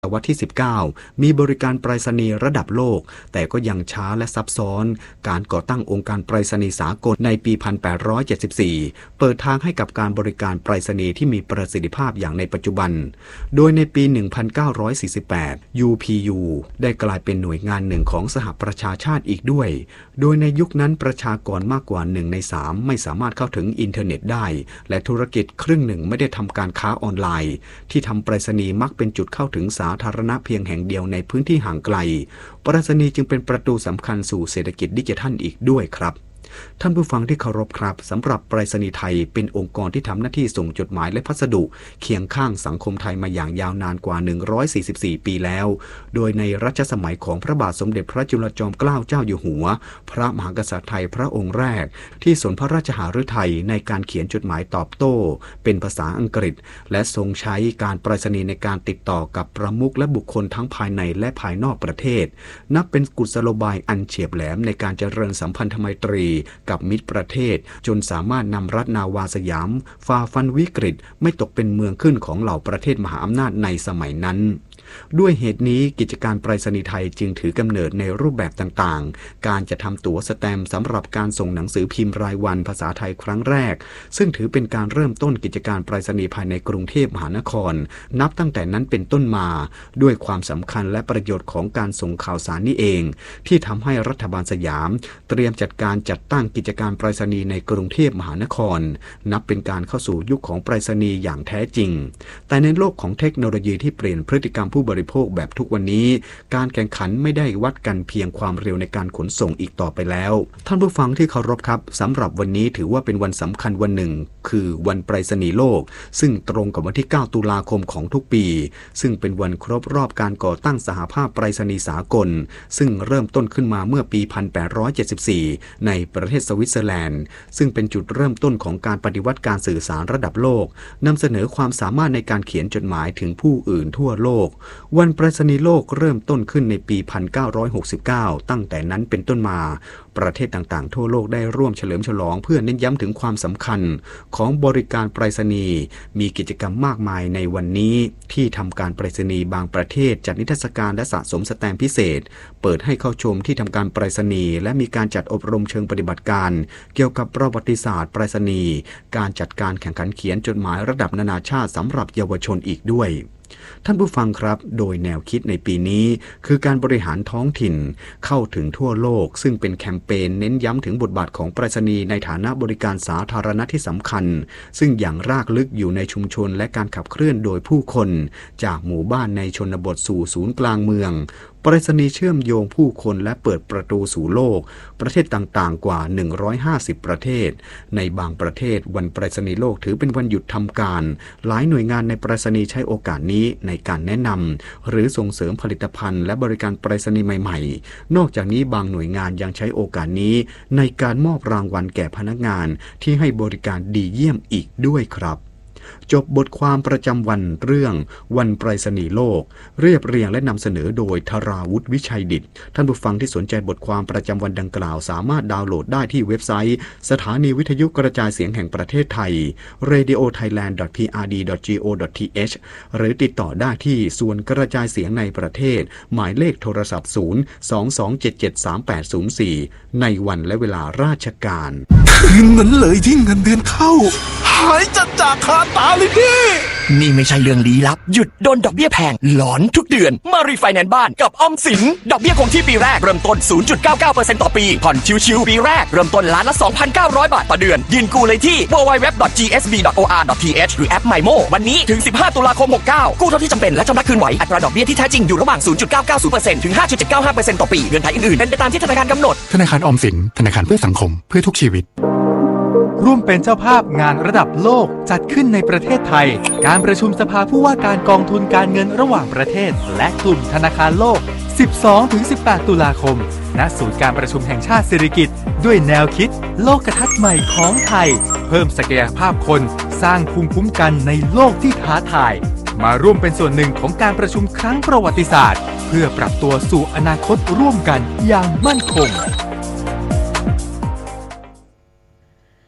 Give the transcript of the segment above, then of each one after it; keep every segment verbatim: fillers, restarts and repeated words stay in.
ศตวรรษที่สิบเก้ามีบริการไปรษณีย์ระดับโลกแต่ก็ยังช้าและซับซ้อนการก่อตั้งองค์การไปรษณีย์สากลในปี หนึ่งพันแปดร้อยเจ็ดสิบสี่ เปิดทางให้กับการบริการไปรษณีย์ที่มีประสิทธิภาพอย่างในปัจจุบันโดยในปี หนึ่งพันเก้าร้อยสี่สิบแปด ยู พี ยู ได้กลายเป็นหน่วยงานหนึ่งของสหประชาชาติอีกด้วยโดยในยุคนั้นประชากรมากกว่าหนึ่งในสามไม่สามารถเข้าถึงอินเทอร์เน็ตได้และธุรกิจครึ่งหนึ่งไม่ได้ทำการค้าออนไลน์ที่ทำไปรษณีย์มักเป็นจุดเข้าถึงสาธารณะเพียงแห่งเดียวในพื้นที่ห่างไกลไปรษณีย์จึงเป็นประตูสำคัญสู่เศรษฐกิจดิจิทัลอีกด้วยครับท่านผู้ฟังที่เคารพครับสำหรับไปรษณีย์ไทยเป็นองค์กรที่ทำหน้าที่ส่งจดหมายและพัสดุเคียงข้างสังคมไทยมาอย่างยาวนานกว่าหนึ่งร้อยสี่สิบสี่ปีแล้วโดยในรัชสมัยของพระบาทสมเด็จพระจุลจอมเกล้าเจ้าอยู่หัวพระมหากษัตริย์ไทยพระองค์แรกที่สนพระราชหฤทัยในการเขียนจดหมายตอบโต้เป็นภาษาอังกฤษและทรงใช้การไปรษณีย์ในการติดต่อกับประมุขและบุคคลทั้งภายในและภายนอกประเทศนับเป็นกุศโลบายอันเฉียบแหลมในการเจริญสัมพันธไมตรีกับมิตรประเทศจนสามารถนำรัฐนาวาสยามฝ่าฟันวิกฤตไม่ตกเป็นเมืองขึ้นของเหล่าประเทศมหาอำนาจในสมัยนั้นด้วยเหตุนี้กิจการไปรษณีย์ไทยจึงถือกำเนิดในรูปแบบต่างๆการจะทำตั๋วสแตมป์สำหรับการส่งหนังสือพิมพ์รายวันภาษาไทยครั้งแรกซึ่งถือเป็นการเริ่มต้นกิจการไปรษณีย์ภายในกรุงเทพมหานครนับตั้งแต่นั้นเป็นต้นมาด้วยความสำคัญและประโยชน์ของการส่งข่าวสารนี้เองที่ทำให้รัฐบาลสยามเตรียมจัดการจัดตั้งกิจการไปรษณีย์ในกรุงเทพมหานครนับเป็นการเข้าสู่ยุคของไปรษณีย์อย่างแท้จริงแต่ในโลกของเทคโนโลยีที่เปลี่ยนพฤติกรรมผู้บริโภคแบบทุกวันนี้การแข่งขันไม่ได้วัดกันเพียงความเร็วในการขนส่งอีกต่อไปแล้วท่านผู้ฟังที่เคารพครับสำหรับวันนี้ถือว่าเป็นวันสำคัญวันหนึ่งคือวันไปรษณีย์โลกซึ่งตรงกับวันที่เก้าตุลาคมของทุกปีซึ่งเป็นวันครบรอบการก่อตั้งสหภาพไปรษณีย์สากลซึ่งเริ่มต้นขึ้นมาเมื่อปี หนึ่งพันแปดร้อยเจ็ดสิบสี่ ในประเทศสวิตเซอร์แลนด์ซึ่งเป็นจุดเริ่มต้นของการปฏิวัติการสื่อสารระดับโลกนำเสนอความสามารถในการเขียนจดหมายถึงผู้อื่นทั่วโลกวันไปรษณีย์โลกเริ่มต้นขึ้นในปี หนึ่งพันเก้าร้อยหกสิบเก้า ตั้งแต่นั้นเป็นต้นมาประเทศต่างๆทั่วโลกได้ร่วมเฉลิมฉลองเพื่อเน้นย้ำถึงความสำคัญของบริการไปรษณีย์มีกิจกรรมมากมายในวันนี้ที่ทำการไปรษณีย์บางประเทศจัดนิทรรศการและสะสมสแตมป์พิเศษเปิดให้เข้าชมที่ทำการไปรษณีย์และมีการจัดอบรมเชิงปฏิบัติการเกี่ยวกับประวัติศาสตร์ไปรษณีย์การจัดการแข่งขันเขียนจดหมายระดับนานาชาติสำหรับเยาวชนอีกด้วยท่านผู้ฟังครับโดยแนวคิดในปีนี้คือการบริหารท้องถิ่นเข้าถึงทั่วโลกซึ่งเป็นแคมเปญเน้นย้ำถึงบทบาทของไปรษณีย์ในฐานะบริการสาธารณะที่สำคัญซึ่งอย่างรากลึกอยู่ในชุมชนและการขับเคลื่อนโดยผู้คนจากหมู่บ้านในชนบทสู่ศูนย์กลางเมืองไปรษณีย์เชื่อมโยงผู้คนและเปิดประตูสู่โลกประเทศต่างๆกว่าหนึ่งร้อยห้าสิบประเทศในบางประเทศวันไปรษณีย์โลกถือเป็นวันหยุดทำการหลายหน่วยงานในไปรษณีย์ใช้โอกาสนี้ในการแนะนำหรือส่งเสริมผลิตภัณฑ์และบริการไปรษณีย์ใหม่ๆนอกจากนี้บางหน่วยงานยังใช้โอกาสนี้ในการมอบรางวัลแก่พนักงานที่ให้บริการดีเยี่ยมอีกด้วยครับจบบทความประจำวันเรื่องวันไปรษณีย์โลกเรียบเรียงและนำเสนอโดยธราวุฒิวิชัยดิษฐ์ท่านผู้ฟังที่สนใจบทความประจำวันดังกล่าวสามารถดาวน์โหลดได้ที่เว็บไซต์สถานีวิทยุกระจายเสียงแห่งประเทศไทย เรดิโอไทยแลนด์ ดอท พี อาร์ ดี ดอท จี โอ ดอท ที เอช หรือติดต่อได้ที่ส่วนกระจายเสียงในประเทศหมายเลขโทรศัพท์ศูนย์ สอง สอง เจ็ด เจ็ด สาม แปด ศูนย์ สี่ในวันและเวลาราชการคืนนั้นเลยที่เงินเดือนเข้าหายจัดจากคาตาเลยพี่นี่ไม่ใช่เรื่องลี้ลับหยุดโดนดอกเบี้ยแพงหลอนทุกเดือนมารีไฟแนนซ์บ้านกับออมสินดอกเบี้ยคงที่ปีแรกเริ่มต้น ศูนย์จุดเก้าเก้าเปอร์เซ็นต์ ต่อปีผ่อนชิวๆปีแรกเริ่มต้นล้านละ สองพันเก้าร้อย บาทต่อเดือนยืนกู้เลยที่ ดับเบิลยู ดับเบิลยู ดับเบิลยู ดอท จี เอส บี ดอท โอ อาร์ ดอท ที เอช หรือแอป ไมโม วันนี้ถึงสิบห้าตุลาคมหกเก้ากู้เท่าที่จำเป็นและชำระคืนไหวอัตราดอกเบี้ยที่แท้จริงอยู่ระหว่าง ศูนย์จุดเก้าเก้าศูนย์เปอร์เซ็นต์ ถึง ห้าจุดเจ็ดเก้าห้าเปอร์เซ็นต์ ต่อปีเงื่อนไขอื่นๆเป็นไปตามที่ธนาคารกำหนดธนาคารออมสินธนาคารเพื่อสังคมเพื่อทุกชีวิตร่วมเป็นเจ้าภาพงานระดับโลกจัดขึ้นในประเทศไทยการประชุมสภาผู้ว่าการกองทุนการเงินระหว่างประเทศและกลุ่มธนาคารโลก สิบสองถึงสิบแปด ตุลาคมณศูนย์การประชุมแห่งชาติสิริกิติ์ด้วยแนวคิดโลกทัศน์ใหม่ของไทยเพิ่มศักยภาพคนสร้างภูมิคุ้มกันในโลกที่ท้าทายมาร่วมเป็นส่วนหนึ่งของการประชุมครั้งประวัติศาสตร์เพื่อปรับตัวสู่อนาคตร่วมกันอย่างมั่นคง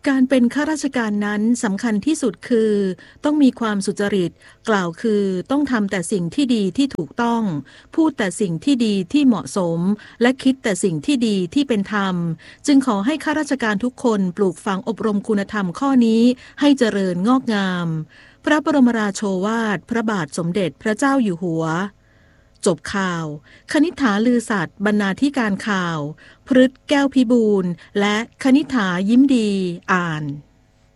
การเป็นข้าราชการนั้นสำคัญที่สุดคือต้องมีความสุจริตกล่าวคือต้องทำแต่สิ่งที่ดีที่ถูกต้องพูดแต่สิ่งที่ดีที่เหมาะสมและคิดแต่สิ่งที่ดีที่เป็นธรรมจึงขอให้ข้าราชการทุกคนปลูกฝังอบรมคุณธรรมข้อนี้ให้เจริญงอกงามพระบรมราโชวาทพระบาทสมเด็จพระเจ้าอยู่หัวจบข่าวคณิษฐาลือสัตย์บรรณาธิการข่าวพฤทธิ์แก้วพิบูลและคณิษฐายิ้มดีอ่าน